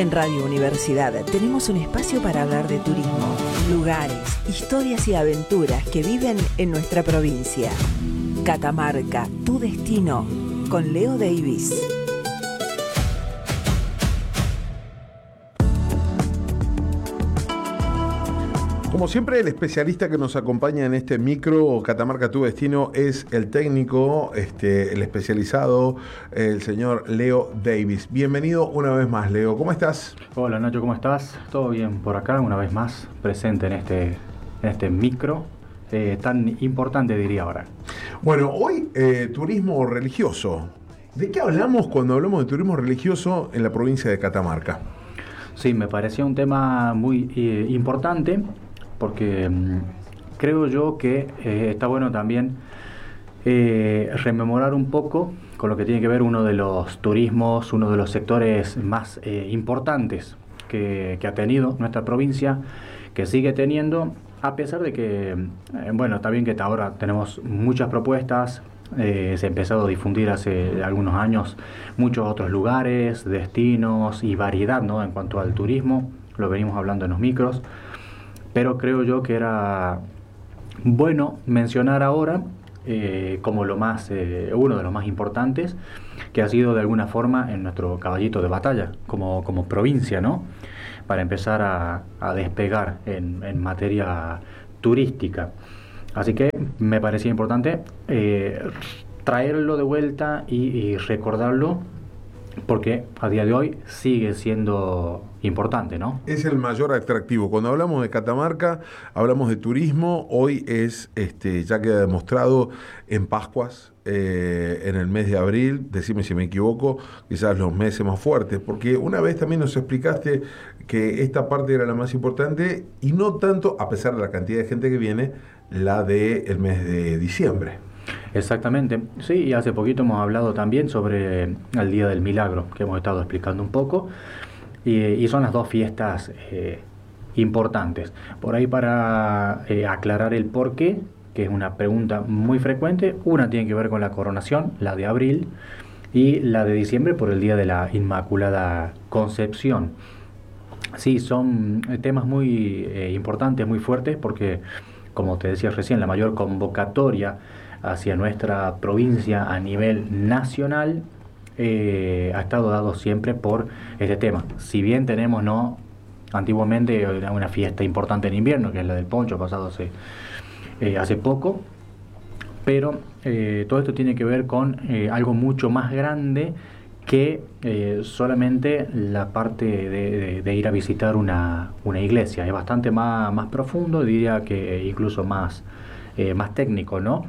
En Radio Universidad tenemos un espacio para hablar de turismo, lugares, historias y aventuras que viven en nuestra provincia. Catamarca, tu destino, con Leo Davis. Como siempre, el especialista que nos acompaña en este micro Catamarca Tu Destino es el técnico, el especializado, el señor Leo Davis. Bienvenido una vez más, Leo. ¿Cómo estás? Hola, Nacho, ¿cómo estás? Todo bien por acá, una vez más, presente en este micro tan importante, diría ahora. Bueno, hoy turismo religioso. ¿De qué hablamos cuando hablamos de turismo religioso en la provincia de Catamarca? Sí, me parecía un tema muy importante, porque creo yo que está bueno también rememorar un poco con lo que tiene que ver uno de los turismos, uno de los sectores más importantes que ha tenido nuestra provincia, que sigue teniendo, a pesar de que, está bien que ahora tenemos muchas propuestas, se ha empezado a difundir hace algunos años muchos otros lugares, destinos y variedad, ¿no? En cuanto al turismo, lo venimos hablando en los micros. Pero creo yo que era bueno mencionar ahora como uno de los más importantes, que ha sido de alguna forma en nuestro caballito de batalla como provincia, ¿no? Para empezar a despegar en materia turística. Así que me parecía importante traerlo de vuelta y recordarlo, porque a día de hoy sigue siendo importante, ¿no? Es el mayor atractivo. Cuando hablamos de Catamarca, hablamos de turismo. Hoy es, ya queda demostrado en Pascuas, en el mes de abril, decime si me equivoco, quizás los meses más fuertes, porque una vez también nos explicaste que esta parte era la más importante y no tanto, a pesar de la cantidad de gente que viene, la del mes de diciembre. Exactamente, sí, y hace poquito hemos hablado también sobre el Día del Milagro, que hemos estado explicando un poco, y son las dos fiestas importantes. Por ahí para aclarar el porqué, que es una pregunta muy frecuente, una tiene que ver con la coronación, la de abril, y la de diciembre por el Día de la Inmaculada Concepción. Sí, son temas muy importantes, muy fuertes, porque, como te decía recién, la mayor convocatoria hacia nuestra provincia a nivel nacional ha estado dado siempre por este tema. Si bien tenemos antiguamente una fiesta importante en invierno, que es la del Poncho, pasado hace poco, pero todo esto tiene que ver con algo mucho más grande que solamente la parte de ir a visitar una iglesia. Es bastante más profundo, diría que incluso más técnico, ¿no?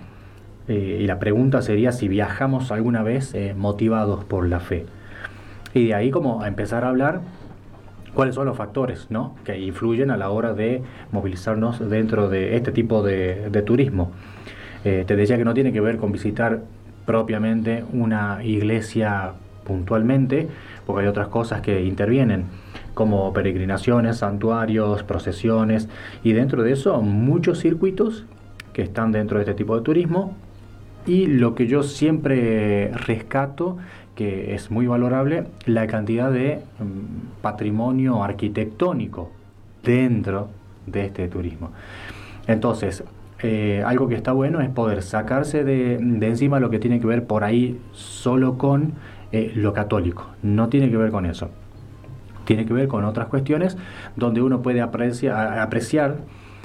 Y la pregunta sería si viajamos alguna vez motivados por la fe. Y de ahí como empezar a hablar cuáles son los factores, ¿no?, que influyen a la hora de movilizarnos dentro de este tipo de turismo. Te decía que no tiene que ver con visitar propiamente una iglesia puntualmente, porque hay otras cosas que intervienen, como peregrinaciones, santuarios, procesiones, y dentro de eso muchos circuitos que están dentro de este tipo de turismo. Y lo que yo siempre rescato, que es muy valorable, la cantidad de patrimonio arquitectónico dentro de este turismo. Entonces, algo que está bueno es poder sacarse de encima lo que tiene que ver por ahí solo con lo católico. No tiene que ver con eso. Tiene que ver con otras cuestiones donde uno puede apreciar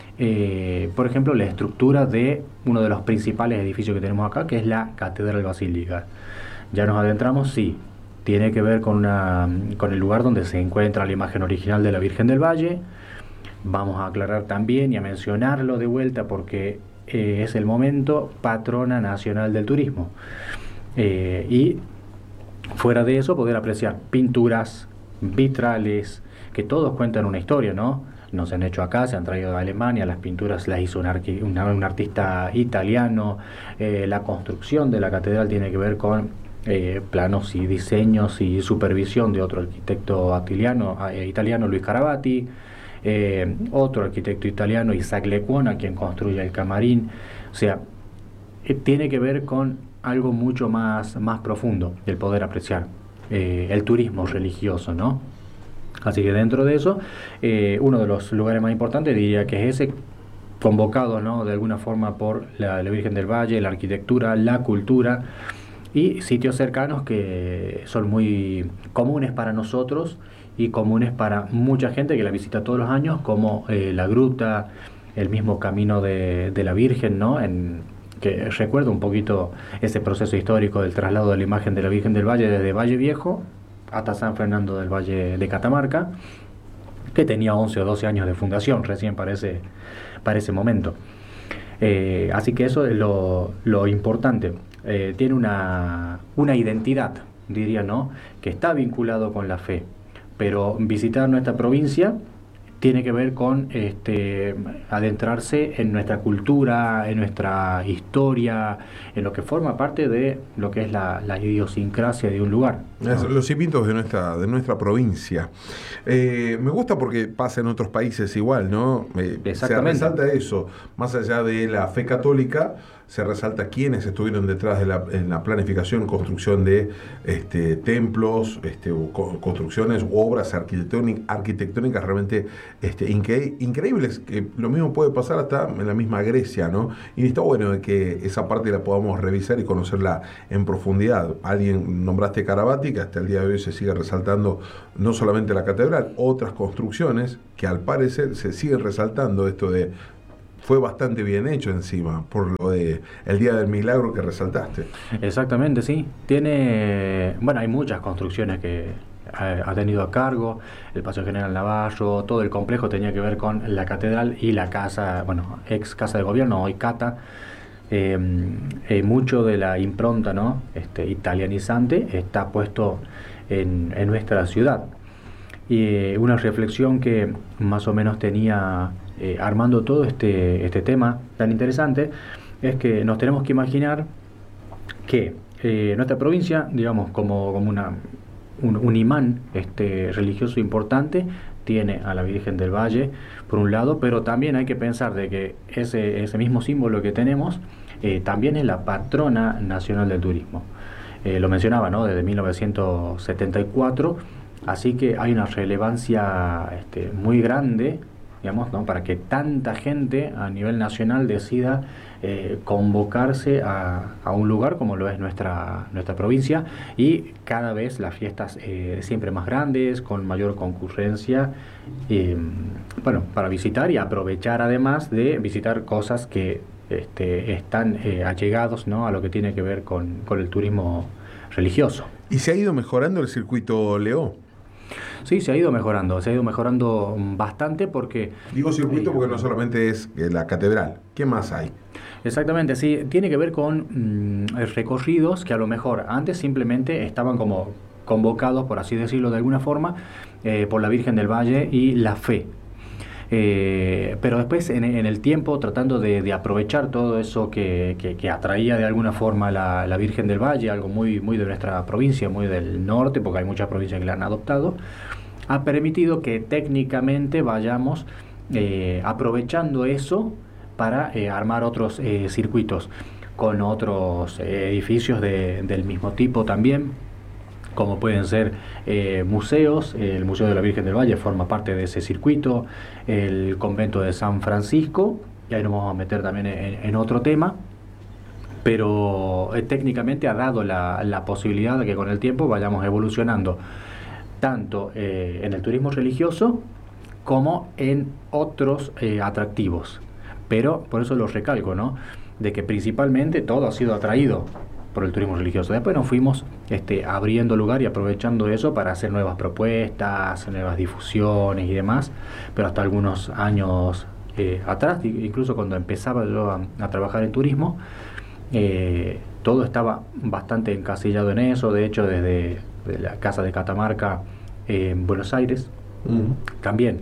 por ejemplo, la estructura de uno de los principales edificios que tenemos acá, que es la Catedral Basílica. Ya nos adentramos, sí, tiene que ver con el lugar donde se encuentra la imagen original de la Virgen del Valle. Vamos a aclarar también y a mencionarlo de vuelta porque es el momento patrona nacional del turismo. Y fuera de eso, poder apreciar pinturas, vitrales, que todos cuentan una historia, ¿no? No se han hecho acá, se han traído de Alemania, las pinturas las hizo un artista italiano, la construcción de la catedral tiene que ver con planos y diseños y supervisión de otro arquitecto italiano, Luis Carabati, otro arquitecto italiano, Isaac Lecuona, quien construye el camarín. O sea, tiene que ver con algo mucho más profundo, el poder apreciar el turismo religioso, ¿no? Así que dentro de eso, uno de los lugares más importantes diría que es ese, convocado, ¿no?, de alguna forma por la Virgen del Valle, la arquitectura, la cultura y sitios cercanos que son muy comunes para nosotros y comunes para mucha gente que la visita todos los años, como la gruta, el mismo camino de la Virgen, ¿no?, que recuerda un poquito ese proceso histórico del traslado de la imagen de la Virgen del Valle desde Valle Viejo hasta San Fernando del Valle de Catamarca, que tenía 11 o 12 años de fundación recién para ese momento. Así que eso es lo importante. Tiene una identidad, diría, ¿no?, que está vinculado con la fe, pero visitar nuestra provincia tiene que ver con adentrarse en nuestra cultura, en nuestra historia, en lo que forma parte de lo que es la idiosincrasia de un lugar, ¿no? Los cimientos de nuestra provincia. Me gusta porque pasa en otros países igual, ¿no? Exactamente. Se resalta eso, más allá de la fe católica, se resalta quiénes estuvieron detrás en la planificación, construcción de templos, construcciones, obras arquitectónicas realmente increíbles, que lo mismo puede pasar hasta en la misma Grecia, ¿no? Y está bueno de que esa parte la podamos revisar y conocerla en profundidad. Alguien nombraste Carabati, que hasta el día de hoy se sigue resaltando no solamente la catedral, otras construcciones que al parecer se siguen resaltando. Esto de fue bastante bien hecho encima, por lo de el Día del Milagro que resaltaste. Exactamente, sí. Hay muchas construcciones que ha tenido a cargo, el Paseo General Navarro, todo el complejo tenía que ver con la catedral y la casa, ex casa de gobierno, hoy Cata. Mucho de la impronta, ¿no?, italianizante está puesto en nuestra ciudad. Y una reflexión que más o menos tenía armando todo este tema tan interesante es que nos tenemos que imaginar que nuestra provincia, digamos, como un imán religioso importante, tiene a la Virgen del Valle por un lado, pero también hay que pensar de que ese mismo símbolo que tenemos también es la patrona nacional del turismo. Lo mencionaba, ¿no?, desde 1974, así que hay una relevancia muy grande, digamos, ¿no?, para que tanta gente a nivel nacional decida convocarse a un lugar como lo es nuestra provincia, y cada vez las fiestas siempre más grandes, con mayor concurrencia, para visitar y aprovechar, además de visitar cosas que están allegados, ¿no?, a lo que tiene que ver con el turismo religioso. ¿Y se ha ido mejorando el circuito Leo? Sí, se ha ido mejorando bastante porque... Digo circuito porque no solamente es la catedral, ¿qué más hay? Exactamente, sí, tiene que ver con recorridos que a lo mejor antes simplemente estaban como convocados, por así decirlo de alguna forma, por la Virgen del Valle y la fe. Pero después en el tiempo, tratando de aprovechar todo eso que atraía de alguna forma la Virgen del Valle, algo muy, muy de nuestra provincia, muy del norte, porque hay muchas provincias que la han adoptado, ha permitido que técnicamente vayamos aprovechando eso para armar otros circuitos con otros edificios del mismo tipo también, como pueden ser museos. El Museo de la Virgen del Valle forma parte de ese circuito, el convento de San Francisco, y ahí nos vamos a meter también en otro tema, pero técnicamente ha dado la posibilidad de que con el tiempo vayamos evolucionando, tanto en el turismo religioso como en otros atractivos. Pero por eso lo recalco, ¿no?, de que principalmente todo ha sido atraído por el turismo religioso. Después nos fuimos abriendo lugar y aprovechando eso para hacer nuevas propuestas, nuevas difusiones y demás, pero hasta algunos años atrás, incluso cuando empezaba yo a trabajar en turismo, todo estaba bastante encasillado en eso. De hecho, desde la Casa de Catamarca en Buenos Aires, también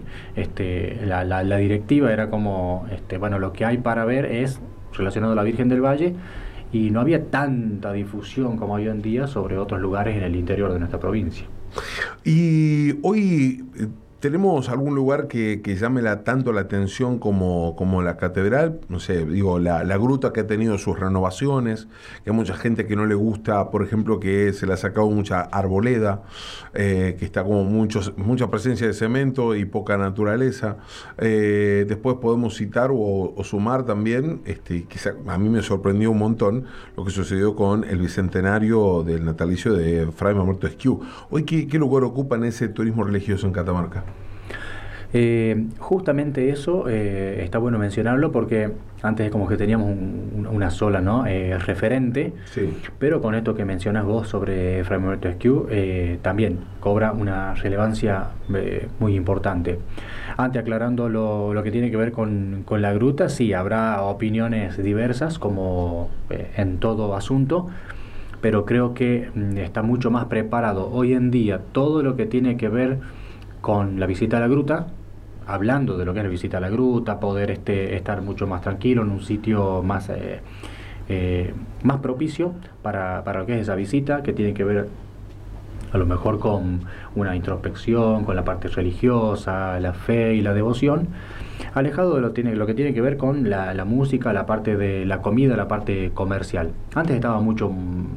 la directiva era como, lo que hay para ver es relacionado a la Virgen del Valle, y no había tanta difusión como hoy en día sobre otros lugares en el interior de nuestra provincia. Y hoy ¿tenemos algún lugar que llame tanto la atención como la catedral? No sé, digo, la gruta que ha tenido sus renovaciones, que hay mucha gente que no le gusta, por ejemplo, que se le ha sacado mucha arboleda, que está como mucha presencia de cemento y poca naturaleza. Después podemos citar o sumar también, quizá a mí me sorprendió un montón lo que sucedió con el bicentenario del natalicio de Fray Mamerto Esquiú. Hoy, ¿qué lugar ocupa en ese turismo religioso en Catamarca? Justamente eso está bueno mencionarlo porque antes como que teníamos una sola, ¿no? Referente, Sí. pero con esto que mencionas vos sobre Fray Mamerto Esquiú también cobra una relevancia muy importante. Antes, aclarando lo que tiene que ver con la gruta, sí, habrá opiniones diversas como en todo asunto, pero creo que está mucho más preparado hoy en día todo lo que tiene que ver con la visita a la gruta, hablando de lo que es la visita a la gruta, poder estar mucho más tranquilo en un sitio más propicio para lo que es esa visita, que tiene que ver a lo mejor con una introspección, con la parte religiosa, la fe y la devoción, alejado de lo que tiene que ver con la música, la parte de la comida, la parte comercial. Antes estaba mucho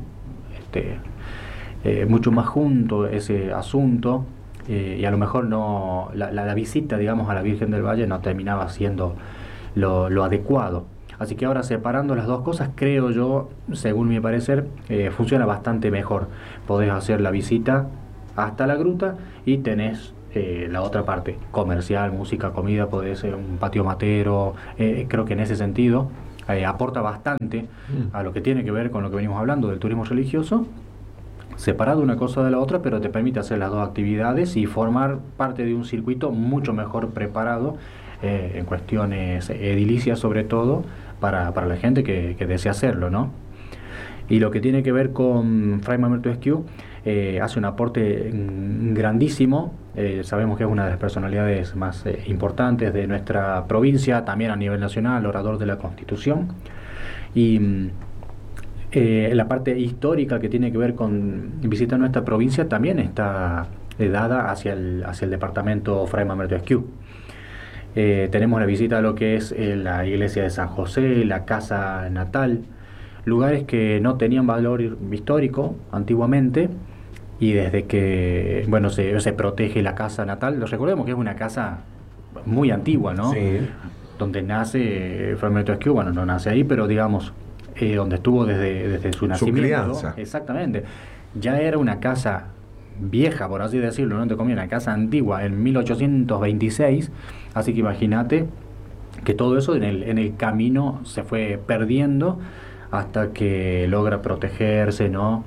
más junto ese asunto, y a lo mejor no la visita, digamos, a la Virgen del Valle no terminaba siendo lo adecuado. Así que ahora, separando las dos cosas, creo yo, según mi parecer, funciona bastante mejor. Podés hacer la visita hasta la gruta y tenés la otra parte, comercial, música, comida, podés ser un patio matero. Creo que en ese sentido aporta bastante a lo que tiene que ver con lo que venimos hablando del turismo religioso, separado una cosa de la otra, pero te permite hacer las dos actividades y formar parte de un circuito mucho mejor preparado en cuestiones edilicias, sobre todo para la gente que desea hacerlo, ¿no? Y lo que tiene que ver con Fray Mamerto Esquiú, hace un aporte grandísimo. Sabemos que es una de las personalidades más importantes de nuestra provincia, también a nivel nacional, orador de la Constitución. Y la parte histórica que tiene que ver con visitar nuestra provincia también está dada hacia el departamento Fray Mamerto Esquiú. Tenemos la visita a lo que es la iglesia de San José, la casa natal, lugares que no tenían valor histórico antiguamente, y desde que se protege la casa natal, recordemos que es una casa muy antigua, ¿no? Sí. Donde nace Fray Mamerto Esquiú, bueno, no nace ahí, pero digamos, donde estuvo desde su nacimiento. Su crianza. Exactamente. Ya era una casa vieja, por así decirlo, no te comía, una casa antigua en 1826, así que imagínate que todo eso en el camino se fue perdiendo hasta que logra protegerse, ¿no?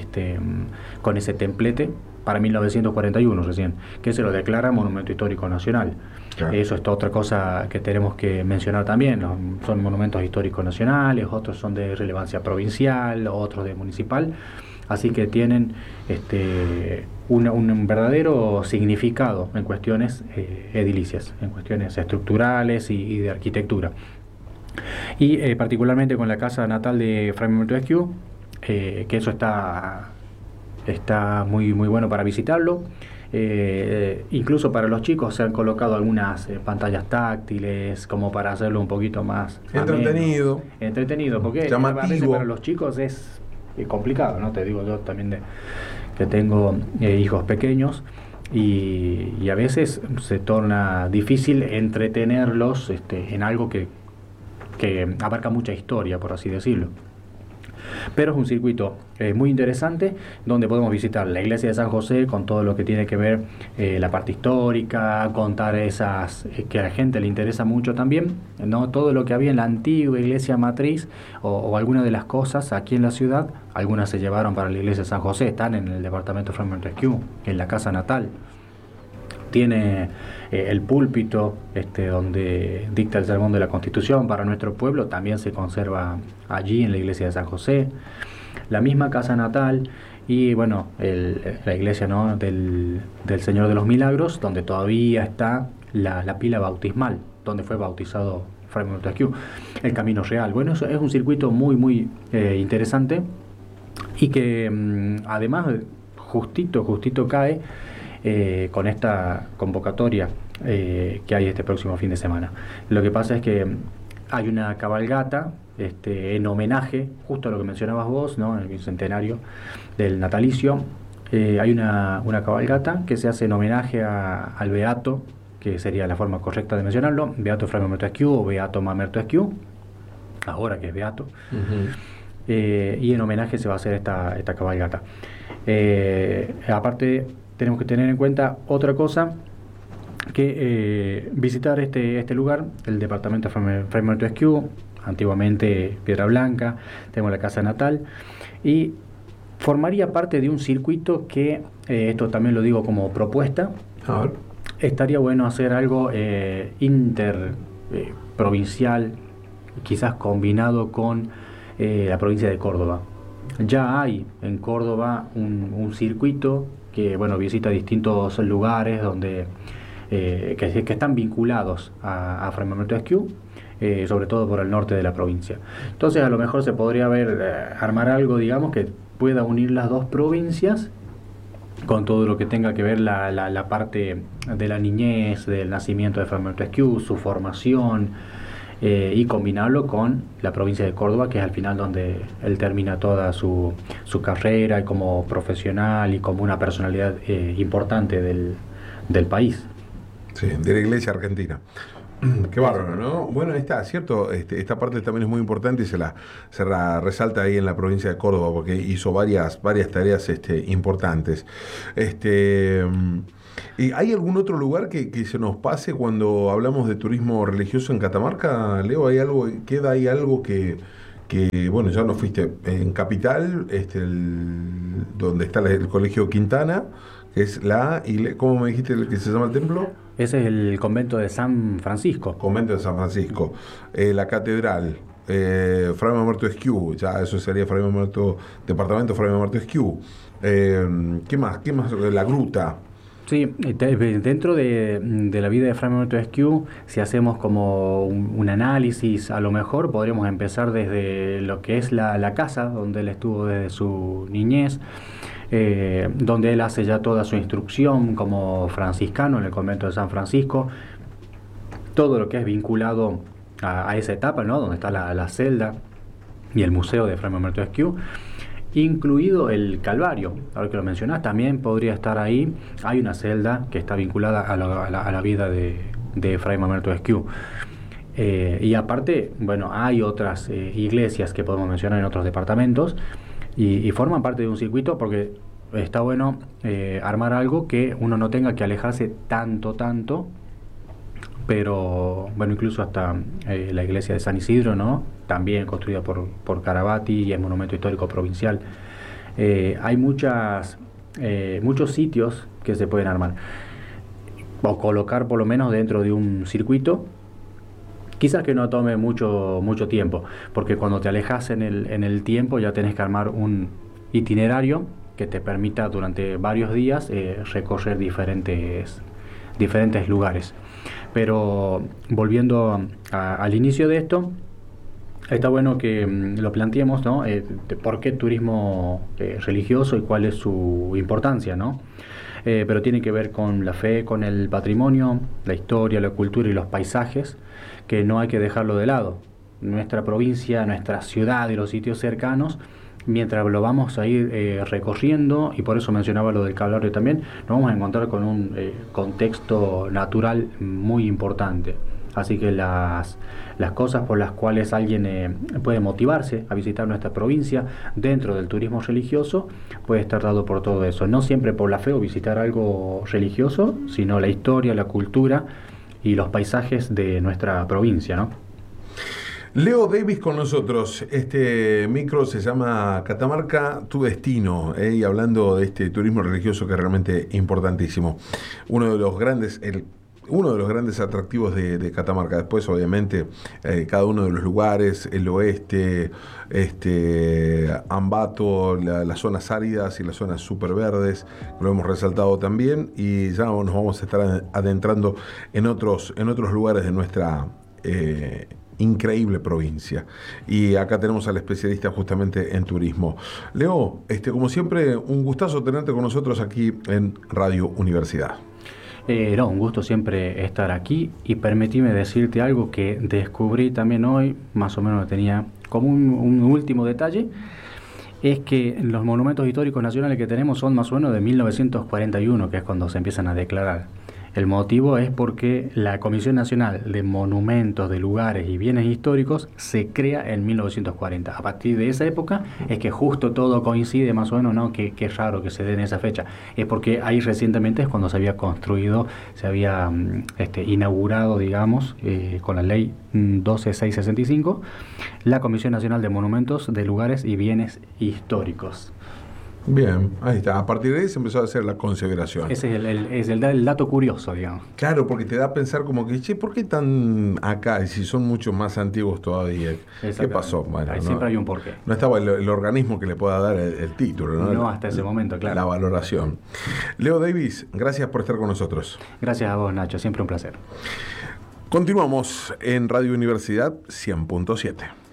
Con ese templete para 1941 recién, que se lo declara Monumento Histórico Nacional. Claro. Eso es otra cosa que tenemos que mencionar también, ¿no? Son monumentos históricos nacionales, otros son de relevancia provincial, otros de municipal, así que tienen un verdadero significado en cuestiones edilicias, en cuestiones estructurales y de arquitectura. Y particularmente con la casa natal de Fray Mamerto Esquiú, que eso está muy, muy bueno para visitarlo. Incluso para los chicos se han colocado algunas pantallas táctiles como para hacerlo un poquito más entretenido, porque a veces para los chicos es complicado, ¿no? Te digo yo también que tengo hijos pequeños, y a veces se torna difícil entretenerlos en algo que abarca mucha historia, por así decirlo. Pero es un circuito muy interesante, donde podemos visitar la iglesia de San José con todo lo que tiene que ver la parte histórica, contar esas que a la gente le interesa mucho también, ¿no? Todo lo que había en la antigua iglesia matriz, o algunas de las cosas aquí en la ciudad, algunas se llevaron para la iglesia de San José, están en el departamento de Fray Mamerto Esquiú, en la casa natal. Tiene el púlpito donde dicta el sermón de la Constitución para nuestro pueblo, también se conserva allí en la iglesia de San José. La misma casa natal y bueno, la iglesia, ¿no? del Señor de los Milagros, donde todavía está la pila bautismal, donde fue bautizado Fray Mamerto Esquiú. El Camino Real. Bueno, eso es un circuito muy, muy interesante, y que además justito cae con esta convocatoria que hay este próximo fin de semana. Lo que pasa es que hay una cabalgata en homenaje, justo a lo que mencionabas vos, ¿no? En el bicentenario del natalicio. Hay una cabalgata que se hace en homenaje al Beato, que sería la forma correcta de mencionarlo, Beato Fray Mamerto Esquiú o Beato Mamerto Esquiú, ahora que es Beato. Y en homenaje se va a hacer esta cabalgata. Aparte, tenemos que tener en cuenta otra cosa, que visitar este lugar, el departamento de Fray Mamerto Esquiú, antiguamente Piedra Blanca, tenemos la casa natal, y formaría parte de un circuito que, esto también lo digo como propuesta, estaría bueno hacer algo interprovincial, quizás combinado con la provincia de Córdoba. Ya hay en Córdoba un circuito que visita distintos lugares donde que están vinculados a Fray Mamerto Esquiú, sobre todo por el norte de la provincia. Entonces a lo mejor se podría armar algo, digamos, que pueda unir las dos provincias con todo lo que tenga que ver la parte de la niñez, del nacimiento de Fray Mamerto Esquiú, su formación, y combinarlo con la provincia de Córdoba, que es al final donde él termina toda su carrera y como profesional y como una personalidad importante del país. Sí, de la Iglesia Argentina. Qué bárbaro, ¿no? Bueno, está, cierto, esta parte también es muy importante y se la resalta ahí en la provincia de Córdoba, porque hizo varias tareas importantes. ¿Y hay algún otro lugar que se nos pase cuando hablamos de turismo religioso en Catamarca, Leo? ¿Queda ahí algo que ya no fuiste en Capital, donde está el Colegio Quintana, que es ¿cómo me dijiste que se llama el templo? Ese es el convento de San Francisco. Convento de San Francisco. La catedral, Fray Mamerto Esquiú, ya eso sería departamento Fray Mamerto Esquiú. ¿Qué más? La gruta. Sí, dentro de la vida de Fray Mamerto Esquiú, si hacemos como un análisis, a lo mejor podríamos empezar desde lo que es la casa donde él estuvo desde su niñez, donde él hace ya toda su instrucción como franciscano en el convento de San Francisco, todo lo que es vinculado a esa etapa, ¿no? Donde está la celda y el museo de Fray Mamerto Esquiú, incluido el Calvario. Ahora que lo mencionás, también podría estar ahí. Hay una celda que está vinculada a la vida de Fray Mamerto Esquiú. Y aparte, hay otras iglesias que podemos mencionar en otros departamentos y forman parte de un circuito, porque está bueno armar algo que uno no tenga que alejarse tanto, pero incluso hasta la iglesia de San Isidro, ¿no? También construida por Carabati y es monumento histórico provincial. Hay muchos sitios que se pueden armar o colocar por lo menos dentro de un circuito. Quizás que no tome mucho tiempo, porque cuando te alejas en el tiempo ya tenés que armar un itinerario que te permita durante varios días recorrer diferentes lugares. Pero volviendo al inicio de esto, está bueno que lo planteemos, ¿no? ¿Por qué turismo religioso y cuál es su importancia, ¿no? Pero tiene que ver con la fe, con el patrimonio, la historia, la cultura y los paisajes, que no hay que dejarlo de lado. Nuestra provincia, nuestra ciudad y los sitios cercanos, mientras lo vamos a ir recorriendo, y por eso mencionaba lo del Calvario también, nos vamos a encontrar con un contexto natural muy importante. Así que las cosas por las cuales alguien puede motivarse a visitar nuestra provincia dentro del turismo religioso puede estar dado por todo eso. No siempre por la fe o visitar algo religioso, sino la historia, la cultura y los paisajes de nuestra provincia, ¿no? Leo Davis con nosotros. Este micro se llama Catamarca, tu destino, y hablando de este turismo religioso que es realmente importantísimo. Uno de los grandes atractivos de Catamarca. Después, obviamente, cada uno de los lugares, el oeste, Ambato, las zonas áridas y las zonas súper verdes, lo hemos resaltado también, y ya nos vamos a estar adentrando en otros lugares de nuestra increíble provincia. Y acá tenemos al especialista justamente en turismo. Leo, como siempre, un gustazo tenerte con nosotros aquí en Radio Universidad. No, un gusto siempre estar aquí, y permitime decirte algo que descubrí también hoy, más o menos tenía como un último detalle, es que los monumentos históricos nacionales que tenemos son más o menos de 1941, que es cuando se empiezan a declarar. El motivo es porque la Comisión Nacional de Monumentos de Lugares y Bienes Históricos se crea en 1940. A partir de esa época es que justo todo coincide más o menos, ¿no? Que es raro que se dé en esa fecha. Es porque ahí recientemente es cuando se había construido, se había inaugurado, digamos, con la ley 12665, la Comisión Nacional de Monumentos de Lugares y Bienes Históricos. Bien, ahí está. A partir de ahí se empezó a hacer la consideración. Ese es el dato curioso, digamos. Claro, porque te da a pensar como que, che, ¿por qué están acá? Y si son mucho más antiguos todavía. ¿Qué pasó? Bueno, siempre hay un porqué. No estaba el organismo que le pueda dar el título, ¿no? No, hasta ese momento, claro. La valoración. Leo Davis, gracias por estar con nosotros. Gracias a vos, Nacho. Siempre un placer. Continuamos en Radio Universidad 100.7.